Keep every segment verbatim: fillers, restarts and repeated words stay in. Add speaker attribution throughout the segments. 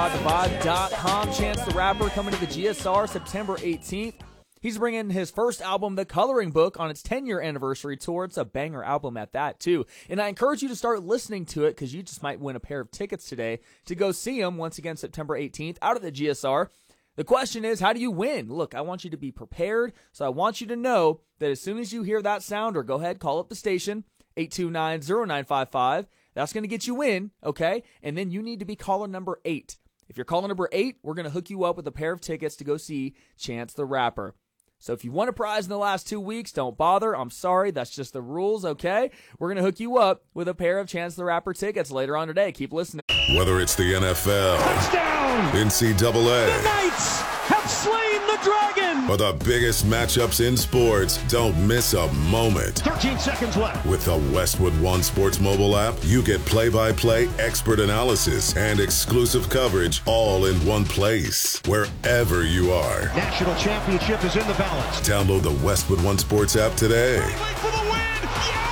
Speaker 1: The Vibe dot com. Chance the Rapper coming to the G S R September eighteenth. He's bringing his first album, The Coloring Book, on its ten-year anniversary tour. It's a banger album at that, too. And I encourage you to start listening to it because you just might win a pair of tickets today to go see him once again September eighteenth out at the G S R. The question is, how do you win? Look, I want you to be prepared, so I want you to know that as soon as you hear that sound, or go ahead, call up the station, eight two nine, zero nine five five. That's going to get you in, okay? And then you need to be caller number eight. If you're caller number eight, we're going to hook you up with a pair of tickets to go see Chance the Rapper. So if you won a prize in the last two weeks, don't bother. I'm sorry. That's just the rules, okay? We're going to hook you up with a pair of Chance the Rapper tickets later on today. Keep listening.
Speaker 2: Whether it's the N F L,
Speaker 3: touchdown,
Speaker 2: N C double A,
Speaker 3: the Knights have slain the dragon,
Speaker 2: or the biggest matchups in sports, don't miss a moment.
Speaker 3: thirteen seconds left.
Speaker 2: With the Westwood One Sports mobile app, you get play-by-play expert analysis and exclusive coverage all in one place, wherever you are.
Speaker 3: National championship is in the balance.
Speaker 2: Download the Westwood One Sports app today.
Speaker 3: For the win.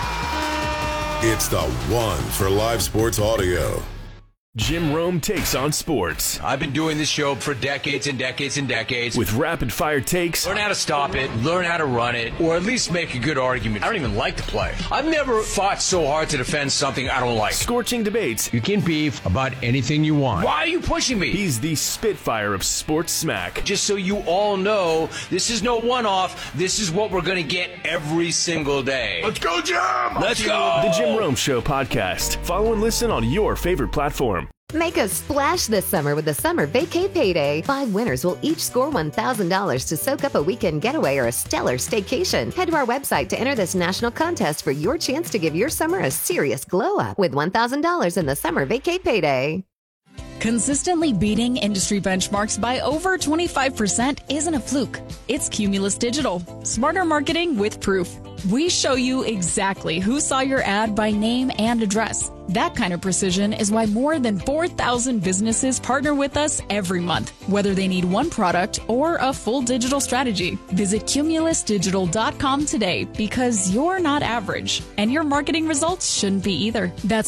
Speaker 3: Yeah!
Speaker 2: It's the one for live sports audio.
Speaker 4: Jim Rome takes on sports.
Speaker 5: I've been doing this show for decades and decades and decades.
Speaker 4: With rapid-fire takes.
Speaker 5: Learn how to stop it, learn how to run it, or at least make a good argument. I don't even like to play. I've never fought so hard to defend something I don't like.
Speaker 4: Scorching debates.
Speaker 5: You can beef about anything you want. Why are you pushing me?
Speaker 4: He's the Spitfire of sports smack.
Speaker 5: Just so you all know, this is no one-off. This is what we're going to get every single day.
Speaker 2: Let's go, Jim!
Speaker 5: Let's go!
Speaker 4: The Jim Rome Show podcast. Follow and listen on your favorite platform.
Speaker 6: Make a splash this summer with the Summer Vacay Payday. Five winners will each score one thousand dollars to soak up a weekend getaway or a stellar staycation. Head to our website to enter this national contest for your chance to give your summer a serious glow-up with one thousand dollars in the Summer Vacay Payday.
Speaker 7: Consistently beating industry benchmarks by over twenty-five percent isn't a fluke. It's Cumulus Digital. Smarter marketing with proof. We show you exactly who saw your ad by name and address. That kind of precision is why more than four thousand businesses partner with us every month, whether they need one product or a full digital strategy. Visit cumulus digital dot com today because you're not average, and your marketing results shouldn't be either. That's